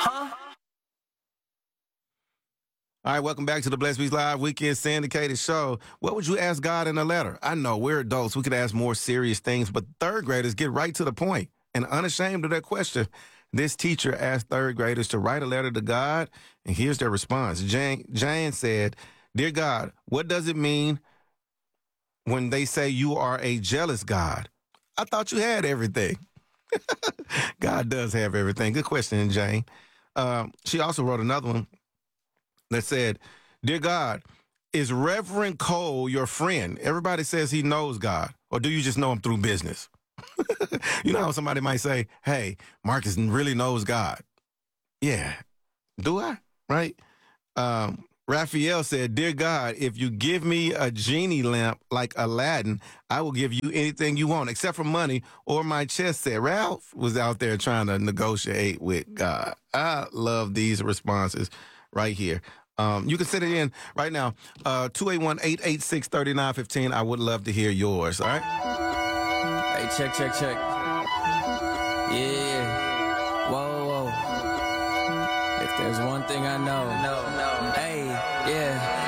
All right, welcome back to the Blessed Beats Live Weekend Syndicated Show. What would you ask God in a letter? I know we're adults. We could ask more serious things, but third graders get right to the point and unashamed of their question. This teacher asked third graders to write a letter to God, and here's their response. Jane said, "Dear God, what does it mean when they say you are a jealous God? I thought you had everything." God does have everything. Good question, Jane. She also wrote another one that said, "Dear God, is Reverend Cole your friend? Everybody says he knows God. Or do you just know him through business?" You know how somebody might say, "Hey, Marcus really knows God." Yeah. Do I? Right? Raphael said, "Dear God, if you give me a genie lamp like Aladdin, I will give you anything you want, except for money or my chest set." Ralph was out there trying to negotiate with God. I love these responses right here. You can send it in right now, 281-886-3915. I would love to hear yours, all right? Hey, check. Yeah. Whoa. If there's one thing I know. Hey, yeah.